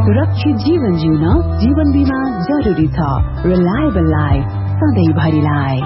सुरक्षित जीवन जिउन जीवन बीमा जरुरी छ। Reliable life सधैँभरिलाई।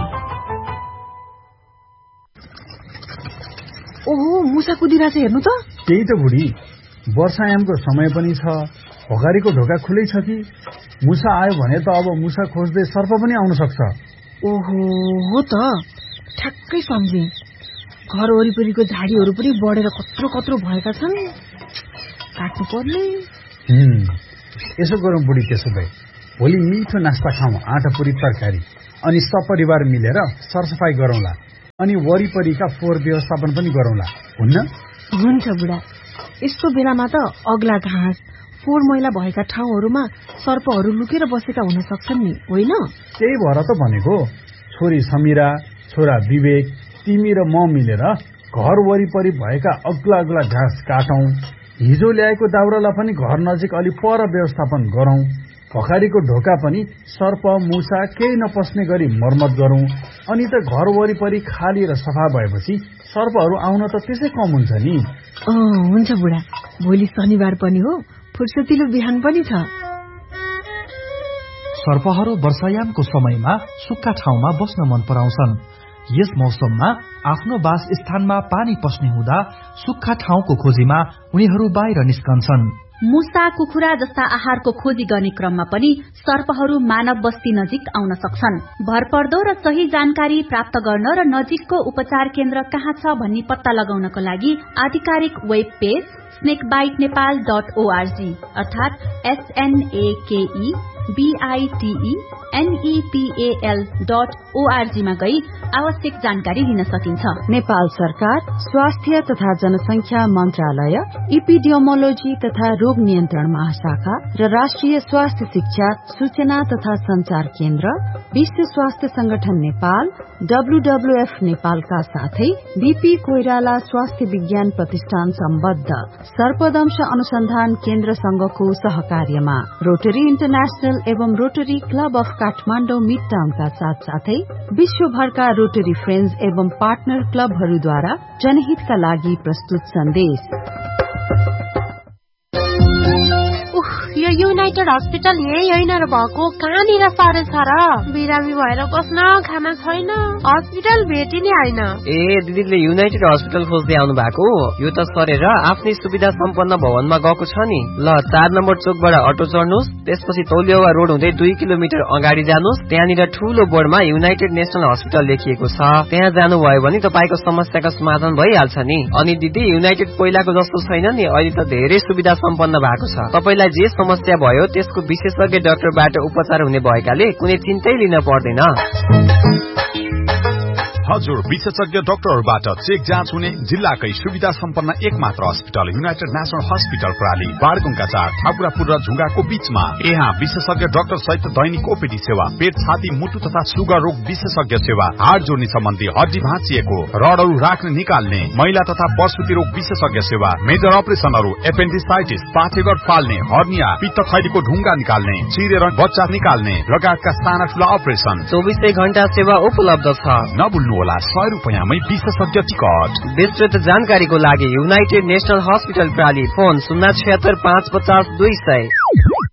ओहो, मुसा कुदिरहेछ हेर्नु त। त्यही त बुढी, वर्षायामको समय पनि छ, भगारीको ढोका खुलै छ कि मुसा आयो भने त अब मुसा खोज्दै सर्प पनि आउन सक्छ। ओहो, हो त, ठ्याक्कै सम्झे। घर वरिपरिको झाडीहरू पनि बढेर कत्रो कत्रो भएका छन्, काट्नु पर्ने। यसो गरौँ बुढी, त्यसो भए भोलि मिठो नास्ता खाउँ, आँटा पुरी तरकारी, अनि सपरिवार मिलेर सरसफाई गरौँला, अनि वरिपरिका फोहोर व्यवस्थापन पनि गरौँला, हुन्न? हुन्छ बुढा। यस्तो बेलामा त अग्ला घाँस, फोहोर मैला भएका ठाउँहरूमा सर्पहरू लुकेर बसेका हुन सक्छन् नि, होइन? त्यही भएर त भनेको, छोरी समीरा, छोरा विवेक, तिमी र म मिलेर घर वरिपरि भएका अग्ला अग्ला घाँस काटौं, हिजो ल्याएको दाउरालाई पनि घर नजिक अलि पर व्यवस्थापन गरौं, भखारीको ढोका पनि सर्प मुसा केही नपस्ने गरी मर्मत गरौं, अनि त घर वरिपरि खाली र सफा भएपछि सर्पहरू आउन त त्यसै कम हुन्छ नि। हुन्छ बुढा, भोलि शनिबार पनि हो, फुर्सदिलो बिहान पनि छ। सर्पहरू वर्षायामको समयमा सुक्खा ठाउँमा बस्न मन पराउँछन्। यस मौसममा आफ्नो वास स्थानमा पानी पस्ने हुँदा सुक्खा ठाउँको खोजीमा उनीहरू बाहिर निस्कन्छन्। मुसा, कुखुरा जस्ता आहारको खोजी गर्ने क्रममा पनि सर्पहरू मानव बस्ती नजिक आउन सक्छन्। भरपर्दो र सही जानकारी प्राप्त गर्न र नजिकको उपचार केन्द्र कहाँ छ भन्ने पत्ता लगाउनको लागि आधिकारिक वेब पेज snakebitenepal.org अर्थात SNAKEBITENEPAL.org मा गई आवश्यक जानकारी लिन सकिन्छ। नेपाल सरकार स्वास्थ्य तथा जनसंख्या मन्त्रालय, इपिडियोमोलोजी तथा रोग नियन्त्रण महाशाखा र राष्ट्रिय स्वास्थ्य शिक्षा सूचना तथा संचार केन्द्र, विश्व स्वास्थ्य संगठन नेपाल, WWF नेपालका साथै बीपी कोइराला स्वास्थ्य विज्ञान प्रतिष्ठान सम्बद्ध सर्पदंश अनुसन्धान केन्द्र संघको सहकार्यमा रोटरी इन्टरनेशनल एवं rotary club of Kathmandu mid टाउनका साथसाथै विश्वभरका रोटरी फ्रेन्ड्स एवं पार्टनर क्लबहरूद्वारा जनहितका लागि प्रस्तुत सन्देश। यो युनाइटेड हस्पिटल यही होइन र भएको, कहाँनिर सरे छ र? बिरामी भएर बस्न खाना छैन, हस्पिटल भेटी नै होइन। ए दिदीले युनाइटेड हस्पिटल खोज्दै आउनु भएको? यो त सरेर आफ्नै सुविधा सम्पन्न भवनमा गएको छ नि। ल, 4 नम्बर चोकबाट अटो चढ्नुहोस्, त्यसपछि तौलियावा रोड हुँदै 2 किलोमिटर अगाडि जानुहोस्, त्यहाँनिर ठूलो बोर्डमा युनाइटेड नेशनल हस्पिटल लेखिएको छ। त्यहाँ जानुभयो भने तपाईको समस्याको समाधान भइहाल्छ नि। अनि दिदी, युनाइटेड पहिलाको जस्तो छैन नि, अहिले त धेरै सुविधा सम्पन्न भएको छ। तपाईलाई जे समस्या भयो त्यसको विशेषज्ञ डाक्टरबाट उपचार हुने भएकाले कुनै चिन्तै लिन पर्दैन। हजुर, विशेषज्ञ डाक्टरबाट चेक जाँच हुने जिल्लाकै सुविधा सम्पन्न एकमात्र अस्पताल युनाइटेड नेशनल हस्पिटल प्राली, बारगुङका 4, ठाकुरापुर र झुङ्गाको बीचमा। यहाँ विशेषज्ञ डाक्टर सहित दैनिक ओपीडी सेवा, पेट, छाती, मुटु तथा सुगर रोग विशेषज्ञ सेवा, हाड जोड्ने सम्बन्धी, हड्डी भाँचिएको, रडहरू राख्ने निकाल्ने, महिला तथा प्रसुति रोग विशेषज्ञ सेवा, मेजर अपरेसनहरू, एपेन्डिसाइटिस, पाथेघर फाल्ने, हर्निया, पित्त थैलीको ढुङ्गा निकाल्ने, चिरेर बच्चा निकाल्ने लगायतका साना ठूला अपरेसन 24 घण्टा सेवा उपलब्ध छ। नभुल्नु होला, 100 रुपैयाँमै विशेषज्ञ टिकट। विस्तृत जानकारीको लागि युनाइटेड नेशनल हस्पिटल प्राली, फोन 076 550 200।